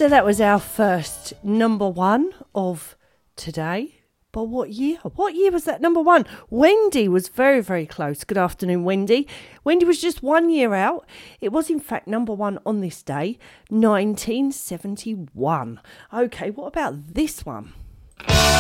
So that was our first number one of today. But what year? What year was that number one? Wendy was very, very close. Good afternoon, Wendy. Wendy was just 1 year out. It was, in fact, number one on this day, 1971. Okay, what about this one?